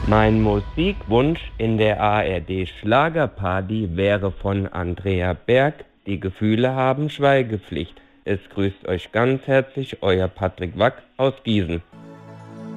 Mein Musikwunsch in der ARD Schlagerparty wäre von Andrea Berg, Die Gefühle haben Schweigepflicht. Es grüßt euch ganz herzlich euer Patrick Wack aus Gießen.